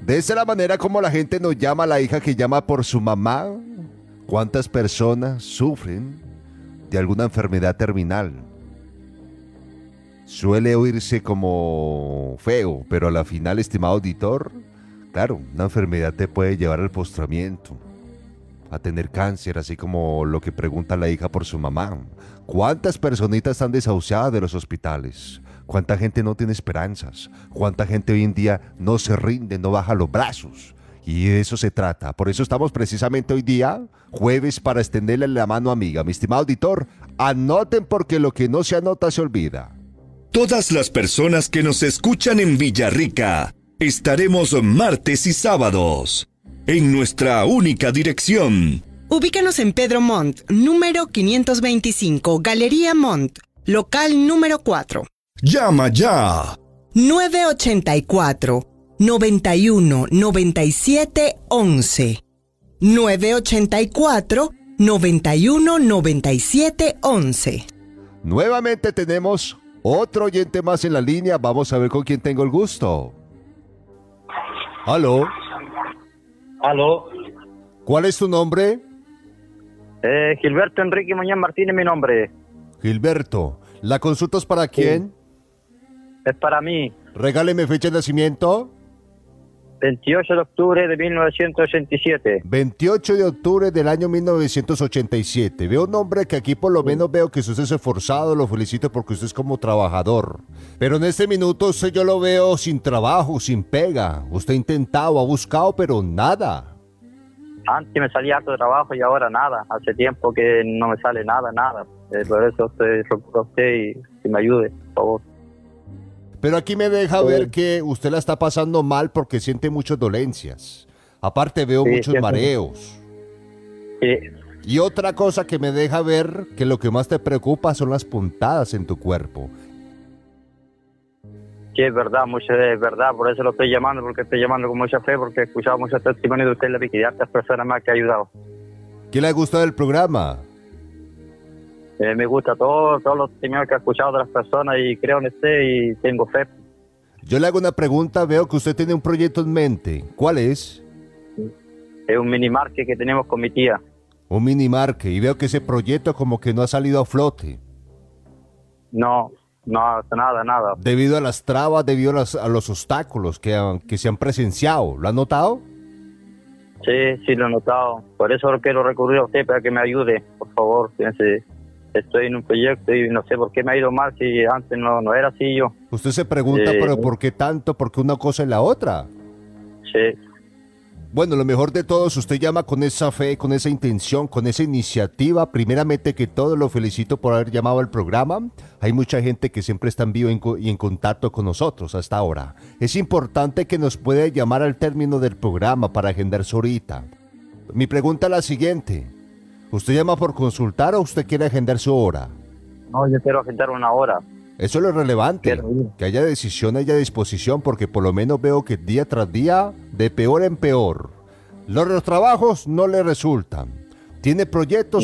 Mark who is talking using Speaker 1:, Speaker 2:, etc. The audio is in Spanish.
Speaker 1: De esa es la manera como la gente nos llama a la hija que llama por su mamá. ¿Cuántas personas sufren de alguna enfermedad terminal? Suele oírse como feo, pero a la final, estimado auditor, claro, una enfermedad te puede llevar al postramiento, a tener cáncer, así como lo que pregunta la hija por su mamá. ¿Cuántas personitas están desahuciadas de los hospitales? ¿Cuánta gente no tiene esperanzas? ¿Cuánta gente hoy en día no se rinde, no baja los brazos? Y de eso se trata. Por eso estamos precisamente hoy día, jueves, para extenderle la mano amiga. Mi estimado auditor, anoten porque lo que no se anota se olvida.
Speaker 2: Todas las personas que nos escuchan en Villarrica, estaremos martes y sábados en nuestra única dirección.
Speaker 3: Ubícanos en Pedro Montt, número 525, Galería Montt, local número 4.
Speaker 2: ¡Llama ya!
Speaker 3: 984 91 97 11. 984 91 97 11.
Speaker 1: Nuevamente tenemos otro oyente más en la línea. Vamos a ver con quién tengo el gusto. ¿Aló?
Speaker 4: Aló,
Speaker 1: ¿Cuál es tu nombre?
Speaker 4: Gilberto Enrique Muñoz Martínez, mi nombre.
Speaker 1: Gilberto. ¿La consulta es para quién?
Speaker 4: Es para mí.
Speaker 1: Regáleme fecha de nacimiento.
Speaker 4: 28 de octubre de 1987.
Speaker 1: 28 de octubre del año 1987. Veo un hombre que aquí por lo menos veo que usted es esforzado, lo felicito porque usted es como trabajador. Pero en este minuto usted yo lo veo sin trabajo, sin pega. Usted ha intentado, ha buscado, pero nada.
Speaker 4: Antes me salía harto de trabajo y ahora nada. Hace tiempo que no me sale nada. Por eso estoy recurro a usted y que me ayude, por favor.
Speaker 1: Pero aquí me deja ver que usted la está pasando mal porque siente muchas dolencias. Aparte veo
Speaker 4: Sí,
Speaker 1: muchos
Speaker 4: siempre.
Speaker 1: mareos.
Speaker 4: Sí,
Speaker 1: Y otra cosa que me deja ver que lo que más te preocupa son las puntadas en tu cuerpo.
Speaker 4: sí, es verdad, es verdad. Por eso lo estoy llamando, porque estoy llamando con mucha fe, porque he escuchado muchos testimonios de usted, la vi, y hartas personas más que ha ayudado.
Speaker 1: ¿Qué le ha gustado del programa?
Speaker 4: Me gusta todos los testimonios que he escuchado de las personas y creo en usted y tengo fe.
Speaker 1: Yo le hago una pregunta, veo que usted tiene un proyecto en mente. ¿Cuál es?
Speaker 4: Es un mini market que tenemos con mi tía.
Speaker 1: Un mini market. Y veo que ese proyecto como que no ha salido a flote.
Speaker 4: No, nada.
Speaker 1: Debido a las trabas, debido a los obstáculos que se han presenciado. ¿Lo ha notado?
Speaker 4: Sí, lo he notado. Por eso quiero recurrir a usted para que me ayude, por favor. Fíjense, estoy en un proyecto y no sé por qué me ha ido mal si antes no era así yo.
Speaker 1: Usted se pregunta, pero ¿por qué tanto? ¿Por qué una cosa y la otra?
Speaker 4: Sí,
Speaker 1: Bueno, lo mejor de todo es usted llama con esa fe, con esa intención, con esa iniciativa. Primeramente que todo, lo felicito por haber llamado al programa. Hay mucha gente que siempre está en vivo y en contacto con nosotros hasta ahora. Es importante que nos pueda llamar al término del programa para agendar su horita. Mi pregunta es la siguiente. ¿Usted llama por consultar o usted quiere agendar su hora?
Speaker 4: no, yo quiero agendar una hora.
Speaker 1: Eso es lo relevante,
Speaker 4: Quiero ir.
Speaker 1: que haya decisión, haya disposición, porque por lo menos veo que día tras día, de peor en peor, los trabajos no le resultan. Tiene proyectos